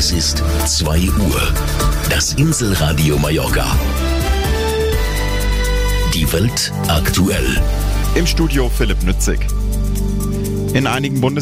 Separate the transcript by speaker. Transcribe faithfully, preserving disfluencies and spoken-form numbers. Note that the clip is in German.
Speaker 1: Es ist zwei Uhr. Das Inselradio Mallorca. Die Welt aktuell.
Speaker 2: Im Studio Philipp Nützig. In einigen Bundes